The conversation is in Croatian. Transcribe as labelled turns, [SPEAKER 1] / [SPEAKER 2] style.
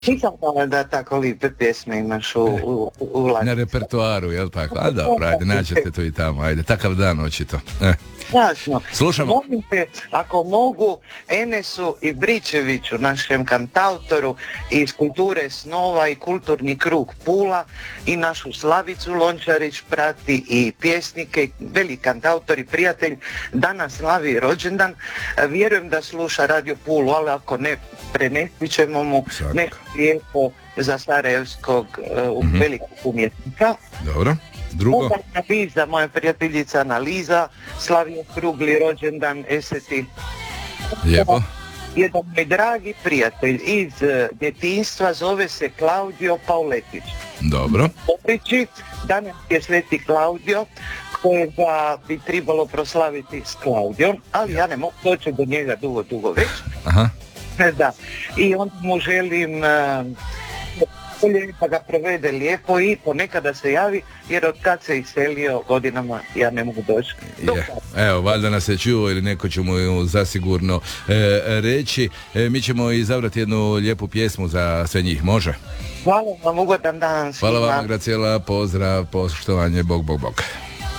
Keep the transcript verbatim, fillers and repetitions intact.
[SPEAKER 1] Nisam znala da tako lipe pjesme imaš u, u, u, u
[SPEAKER 2] Na repertoaru, jel tako? A dobro, ajde, nađete to i tamo, ajde, takav dan očito. Eh.
[SPEAKER 1] Jasno.
[SPEAKER 2] Slušamo.
[SPEAKER 1] Molim te, ako mogu, Enesu i Bričeviću, našem kantautoru iz Kulture snova i Kulturni krug Pula, i našu Slavicu Lončarić prati i pjesnike, velik kantautor i prijatelj, danas slavi rođendan. Vjerujem da sluša Radio Pulu, ali ako ne, prenesit ćemo mu nešto lijepo za sarajevskog uh, mm-hmm. velikog umjetnika.
[SPEAKER 2] Dobro. Drugo?
[SPEAKER 1] Liza, moja prijateljica Analiza, slavio krugli rođendan eseti.
[SPEAKER 2] Lijepo.
[SPEAKER 1] Jedan moj dragi prijatelj iz djetinjstva zove se Klaudio Pauletić.
[SPEAKER 2] Dobro.
[SPEAKER 1] Popriči, danas je sveti Klaudio, kojega bi trebalo proslaviti s Klaudijom, ali ja ne mogu doći do njega dugo, dugo već.
[SPEAKER 2] Aha.
[SPEAKER 1] Da. I onda mu želim uh, pa ga provede lijepo i ponekada se javi, jer od kad se iselio godinama ja ne mogu doći.
[SPEAKER 2] Je. Evo, valjda nas je čuo ili neko će mu zasigurno e, reći. E, mi ćemo izabrati jednu lijepu pjesmu za sve njih, može?
[SPEAKER 1] Hvala vam, ugodan dan svima.
[SPEAKER 2] Hvala vam, Gracijela, pozdrav, poštovanje, bog, bog, bog.